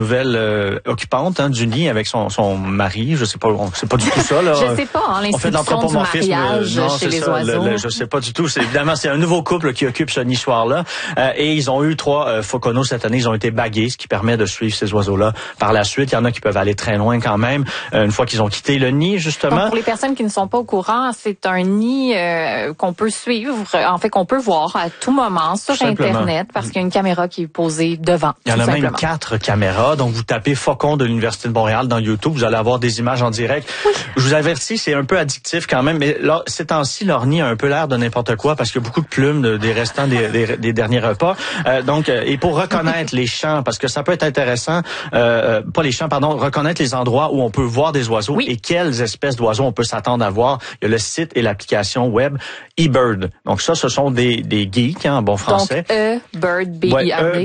nouvelle occupante du nid avec son mari, je sais pas, c'est pas du tout ça là. Je sais pas, l'institution du mariage chez les oiseaux. Je sais pas du tout. Évidemment, c'est un nouveau couple qui occupe ce nichoir-là, et ils ont eu 3 fauconneaux cette année. Ils ont été bagués, ce qui permet de suivre ces oiseaux-là par la suite. Il y en a qui peuvent aller très loin quand même une fois qu'ils ont quitté le nid, justement. Donc, pour les personnes qui ne sont pas au courant, c'est un nid qu'on peut suivre, en fait qu'on peut voir à tout moment sur Internet, parce qu'il y a une caméra qui est posée devant. Il y en a même 4 caméras. Donc, vous tapez Faucon de l'Université de Montréal dans YouTube, vous allez avoir des images en direct. Oui. Je vous avertis, c'est un peu addictif quand même, mais là, ces temps-ci, leur nid a un peu l'air de n'importe quoi parce qu'il y a beaucoup de plumes des restants des derniers repas. Et pour reconnaître les champs, parce que ça peut être intéressant, pas les champs, pardon, reconnaître les endroits où on peut voir des oiseaux et quelles espèces d'oiseaux on peut s'attendre à voir. Il y a le site et l'application web eBird. Donc ça, ce sont des geeks, en bon français. Donc eBird, B-I-R-D.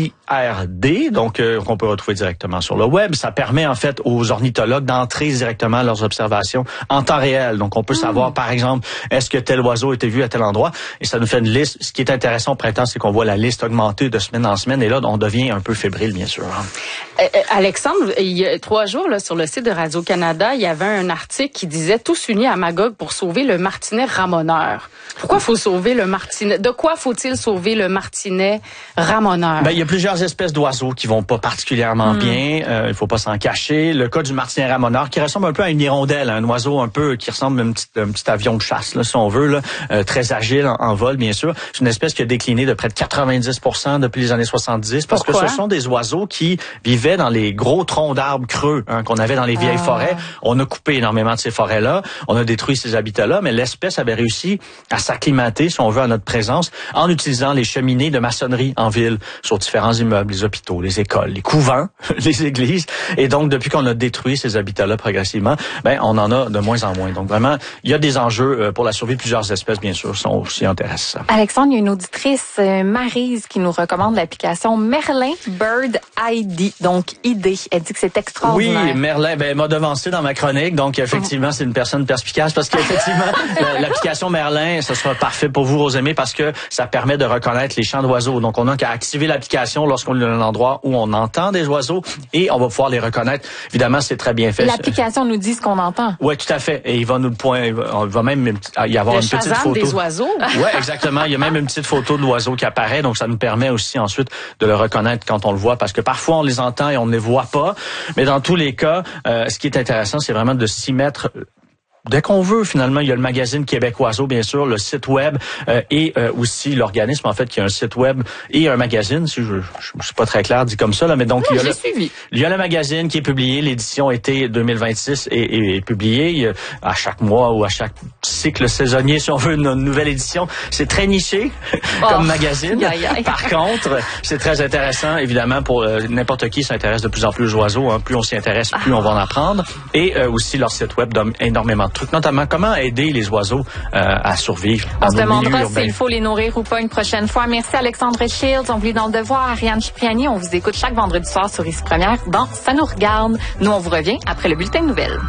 B-I-R-D, donc qu'on peut retrouver directement sur le web. Ça permet en fait aux ornithologues d'entrer directement leurs observations en temps réel. Donc on peut savoir, par exemple, est-ce que tel oiseau a été vu à tel endroit, et ça nous fait une liste. Ce qui est intéressant au printemps, c'est qu'on voit la liste augmenter de semaine en semaine, et là, on devient un peu fébrile, bien sûr. Alexandre, il y a 3 jours, là, sur le site de Radio-Canada, il y avait un article qui disait « Tous unis à Magog pour sauver le martinet ramoneur ». Pourquoi faut sauver le martinet? De quoi faut-il sauver le martinet ramoneur? Il y a plusieurs espèces d'oiseaux qui vont pas particulièrement bien. Il faut pas s'en cacher. Le cas du martinet ramoneur, qui ressemble un peu à une hirondelle, un oiseau un peu qui ressemble à un petit avion de chasse, là, si on veut, là, très agile en vol, bien sûr. C'est une espèce qui a décliné de près de 90% depuis les années 70, parce Pourquoi? que ce sont des oiseaux qui vivaient dans les gros troncs d'arbres creux qu'on avait dans les vieilles forêts. On a coupé énormément de ces forêts-là, on a détruit ces habitats-là, mais l'espèce avait réussi à s'acclimater, si on veut, à notre présence, en utilisant les cheminées de maçonnerie en ville, sur différents immeubles, les hôpitaux, les écoles, les couvents, les églises. Et donc, depuis qu'on a détruit ces habitats-là progressivement, on en a de moins en moins. Donc, vraiment, il y a des enjeux pour la survie de plusieurs espèces, bien sûr, sont aussi intéressants. Alexandre, il y a une auditrice, Maryse, qui nous recommande l'application Merlin Bird ID, donc ID. Elle dit que c'est extraordinaire. Oui, Merlin, m'a devancé dans ma chronique, donc effectivement, c'est une personne perspicace, parce qu'effectivement, l'application Merlin, ce sera parfait pour vous, Rosemée, parce que ça permet de reconnaître les chants d'oiseaux. Donc, on n'a qu'à activer l'application lorsqu'on est dans un endroit où on entend des oiseaux, et on va pouvoir les reconnaître. Évidemment, c'est très bien fait. L'application nous dit ce qu'on entend. Oui, tout à fait. Et il va nous il va même y avoir une petite photo des oiseaux. Oui, exactement. Il y a même une petite photo de l'oiseau qui apparaît, donc ça nous permet aussi ensuite de le reconnaître quand on le voit, parce que parfois on les entend et on ne les voit pas. Mais dans tous les cas, ce qui est intéressant, c'est vraiment de s'y mettre dès qu'on veut. Finalement, il y a le magazine Québec Oiseau, bien sûr, le site web, et aussi l'organisme, en fait, qui a un site web et un magazine. Si je suis pas très clair dit comme ça, là, mais donc il y a le magazine qui est publié, l'édition été 2026 est publiée à chaque mois ou à chaque cycle saisonnier, si on veut, une nouvelle édition. C'est très niché comme magazine. Par contre, c'est très intéressant, évidemment, pour n'importe qui s'intéresse de plus en plus aux oiseaux. Plus on s'y intéresse, plus on va en apprendre. Et aussi, leur site web donne énormément de trucs, notamment comment aider les oiseaux à survivre. On se demandera s'il faut les nourrir ou pas une prochaine fois. Merci Alexandre Shields. On vous lit dans le devoir. Ariane Cipriani, on vous écoute chaque vendredi soir sur Ici Première dans Ça nous regarde. Nous, on vous revient après le bulletin de nouvelles.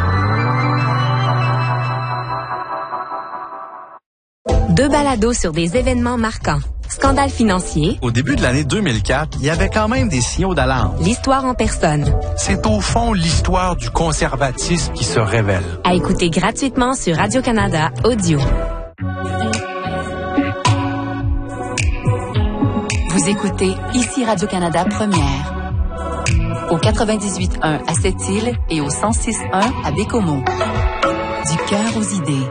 Deux balados sur des événements marquants. Scandale financier. Au début de l'année 2004, il y avait quand même des signaux d'alarme. L'histoire en personne. C'est au fond l'histoire du conservatisme qui se révèle. À écouter gratuitement sur Radio-Canada Audio. Vous écoutez Ici Radio-Canada Première. Au 98.1 à Sept-Îles et au 106.1 à Bécomo. Du cœur aux idées.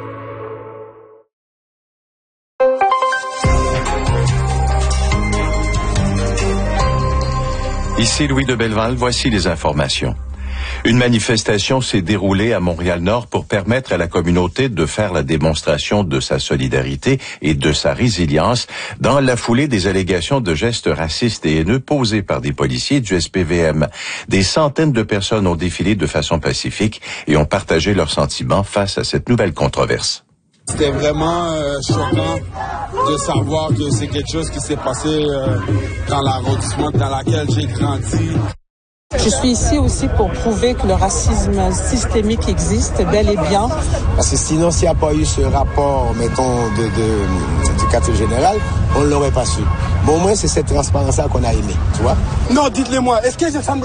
Ici Louis de Belleval, voici les informations. Une manifestation s'est déroulée à Montréal-Nord pour permettre à la communauté de faire la démonstration de sa solidarité et de sa résilience dans la foulée des allégations de gestes racistes et haineux posés par des policiers du SPVM. Des centaines de personnes ont défilé de façon pacifique et ont partagé leurs sentiments face à cette nouvelle controverse. C'était vraiment choquant de savoir que c'est quelque chose qui s'est passé dans l'arrondissement dans lequel j'ai grandi. Je suis ici aussi pour prouver que le racisme systémique existe bel et bien. Parce que sinon, s'il n'y a pas eu ce rapport, mettons, du quartier général, on ne l'aurait pas su. Mais au moins, c'est cette transparence-là qu'on a aimée, tu vois? Non, dites-le moi, est-ce que ça me